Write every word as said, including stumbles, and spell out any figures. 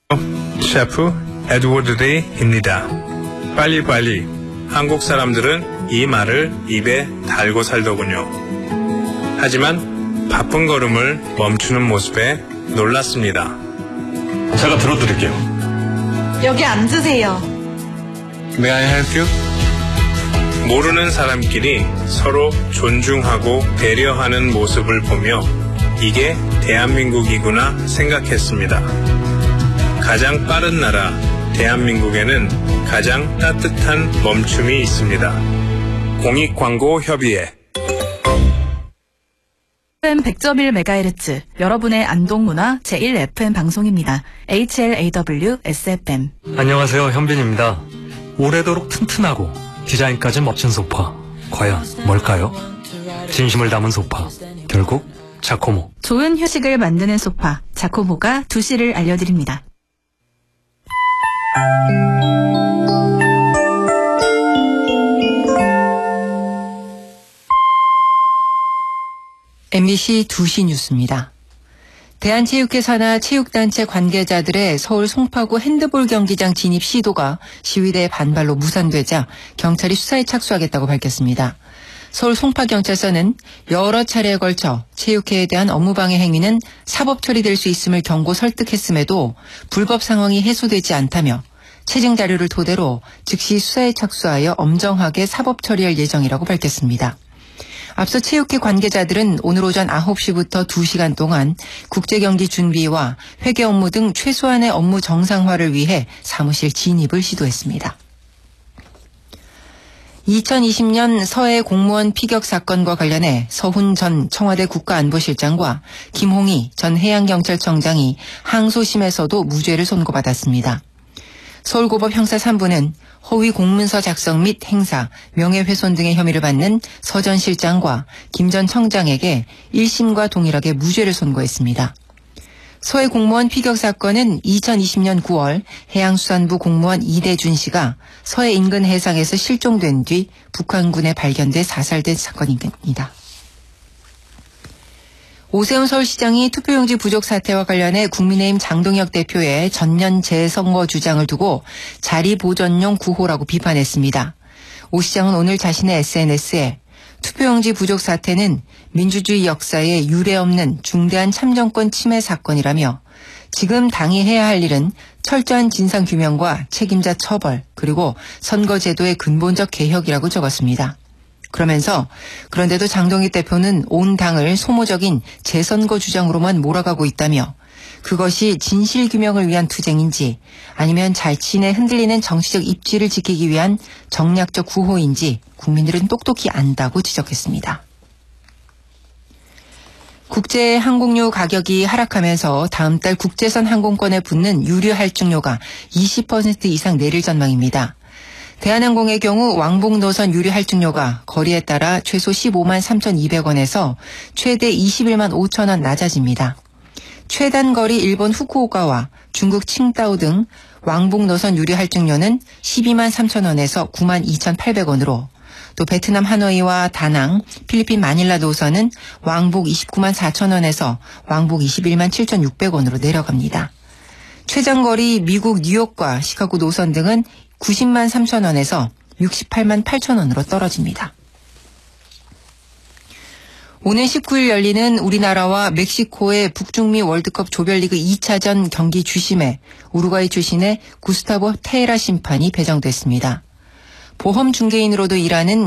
셰프 에드워드 데이입니다. 빨리빨리. 한국 사람들은 이 말을 입에 달고 살더군요. 하지만 바쁜 걸음을 멈추는 모습에 놀랐습니다. 제가 들어드릴게요. 여기 앉으세요. May I help you? 모르는 사람끼리 서로 존중하고 배려하는 모습을 보며 이게 대한민국이구나 생각했습니다. 가장 빠른 나라 대한민국에는 가장 따뜻한 멈춤이 있습니다. 공익광고협의회 에프엠 백 점 일 메가헤르츠 여러분의 안동문화 제일 에프엠 방송입니다. 에이치엘에이더블유 에스에프엠. 안녕하세요, 현빈입니다. 오래도록 튼튼하고 디자인까지 멋진 소파, 과연 뭘까요? 진심을 담은 소파, 결국 자코모. 좋은 휴식을 만드는 소파 자코모가 두 시를 알려드립니다. 엠비씨 두 시 뉴스입니다. 대한체육회 산하 체육단체 관계자들의 서울 송파구 핸드볼 경기장 진입 시도가 시위대의 반발로 무산되자 경찰이 수사에 착수하겠다고 밝혔습니다. 서울 송파경찰서는 여러 차례에 걸쳐 체육회에 대한 업무방해 행위는 사법 처리될 수 있음을 경고 설득했음에도 불법 상황이 해소되지 않다며 체증 자료를 토대로 즉시 수사에 착수하여 엄정하게 사법 처리할 예정이라고 밝혔습니다. 앞서 체육회 관계자들은 오늘 오전 아홉 시부터 두 시간 동안 국제경기 준비와 회계 업무 등 최소한의 업무 정상화를 위해 사무실 진입을 시도했습니다. 이천이십 년 서해 공무원 피격 사건과 관련해 서훈 전 청와대 국가안보실장과 김홍희 전 해양경찰청장이 항소심에서도 무죄를 선고받았습니다. 서울고법 형사 삼 부는 허위 공문서 작성 및 행사, 명예훼손 등의 혐의를 받는 서 전 실장과 김 전 청장에게 일 심과 동일하게 무죄를 선고했습니다. 서해 공무원 피격 사건은 이천이십 년 구월 해양수산부 공무원 이대준 씨가 서해 인근 해상에서 실종된 뒤 북한군에 발견돼 사살된 사건입니다. 오세훈 서울시장이 투표용지 부족 사태와 관련해 국민의힘 장동혁 대표의 전면 재선거 주장을 두고 자리 보전용 구호라고 비판했습니다. 오 시장은 오늘 자신의 에스엔에스에 투표용지 부족 사태는 민주주의 역사에 유례없는 중대한 참정권 침해 사건이라며 지금 당이 해야 할 일은 철저한 진상규명과 책임자 처벌 그리고 선거제도의 근본적 개혁이라고 적었습니다. 그러면서 그런데도 장동익 대표는 온 당을 소모적인 재선거 주장으로만 몰아가고 있다며 그것이 진실규명을 위한 투쟁인지 아니면 자신의 흔들리는 정치적 입지를 지키기 위한 정략적 구호인지 국민들은 똑똑히 안다고 지적했습니다. 국제 항공료 가격이 하락하면서 다음 달 국제선 항공권에 붙는 유류 할증료가 이십 퍼센트 이상 내릴 전망입니다. 대한항공의 경우 왕복 노선 유류 할증료가 거리에 따라 최소 십오만 삼천이백 원에서 최대 이십일만 오천 원 낮아집니다. 최단 거리 일본 후쿠오카와 중국 칭다오 등 왕복 노선 유류 할증료는 십이만 삼천 원에서 구만 이천팔백 원으로 또 베트남 하노이와 다낭, 필리핀 마닐라 노선은 왕복 이십구만 사천 원에서 왕복 이십일만 칠천육백 원으로 내려갑니다. 최장거리 미국 뉴욕과 시카고 노선 등은 구십만 삼천 원에서 육십팔만 팔천 원으로 떨어집니다. 오는 십구 일 열리는 우리나라와 멕시코의 북중미 월드컵 조별리그 이 차전 경기 주심에 우루과이 출신의 구스타보 테헤라 심판이 배정됐습니다. 보험 중개인으로도 일하는